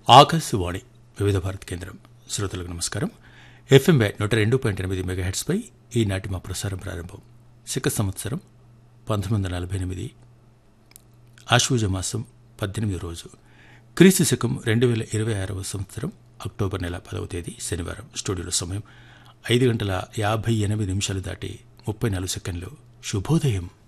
ఆకాశవాణి వివిధ భారత్ కేంద్రం. శ్రోతలకు నమస్కారం. FM 102.8 మెగాహెర్ట్జ్పై ఈనాటి మా ప్రసారం ప్రారంభం. శక సంవత్సరం 1948 ఆశ్వయుజ మాసం 18వ రోజు, క్రీస్తు శకం 2026వ సంవత్సరం అక్టోబర్ నెల 10వ తేదీ శనివారం. స్టూడియోలో సమయం 5 గంటల 58 నిమిషాలు దాటి 34 సెకండ్లు. శుభోదయం.